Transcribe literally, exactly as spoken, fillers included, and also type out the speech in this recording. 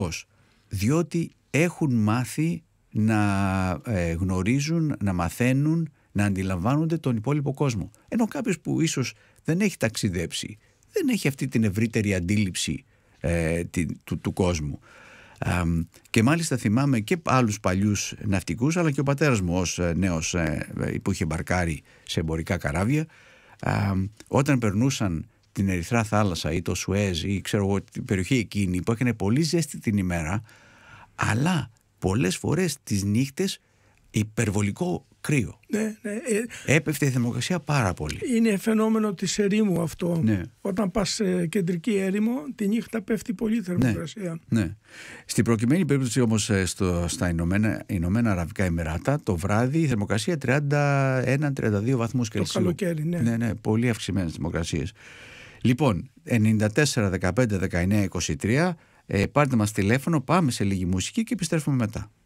Διότι έχουν μάθει να ε, γνωρίζουν, να μαθαίνουν, να αντιλαμβάνονται τον υπόλοιπο κόσμο. Ενώ κάποιος που ίσως δεν έχει ταξιδέψει, δεν έχει αυτή την ευρύτερη αντίληψη ε, τη, του, του κόσμου. Ε, και μάλιστα θυμάμαι και άλλους παλιούς ναυτικούς, αλλά και ο πατέρας μου ως νέος ε, που είχε μπαρκάρει σε εμπορικά καράβια, ε, όταν περνούσαν την Ερυθρά θάλασσα ή το Σουέζ ή ξέρω εγώ την περιοχή εκείνη που έκανε πολύ ζέστη την ημέρα, αλλά πολλές φορές τις νύχτες υπερβολικό κρύο. Ναι, ναι. Έπεφτε η θερμοκρασία πάρα πολύ. Είναι φαινόμενο της ερήμου αυτό. Ναι. Όταν πας σε κεντρική έρημο, τη νύχτα πέφτει πολύ θερμοκρασία. Ναι, ναι. Στην προκειμένη περίπτωση όμως στο, στα Ηνωμένα, Ηνωμένα Αραβικά Εμιράτα, το βράδυ η θερμοκρασία τριάντα ένα με τριάντα δύο βαθμούς Κελσίου. Το καλοκαίρι, ναι. Ναι, ναι, πολύ αυξημένες θερμοκρασίες. Λοιπόν, ενενήντα τέσσερα δεκαπέντε δεκαεννέα είκοσι τρία, ε, πάρτε μας τηλέφωνο, πάμε σε λίγη μουσική και επιστρέφουμε μετά.